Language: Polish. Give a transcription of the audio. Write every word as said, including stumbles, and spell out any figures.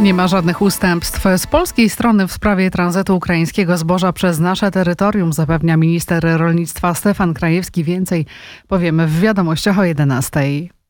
Nie ma żadnych ustępstw z polskiej strony w sprawie tranzytu ukraińskiego zboża przez nasze terytorium, zapewnia minister rolnictwa Stefan Krajewski. Więcej powiemy w wiadomościach o jedenastej.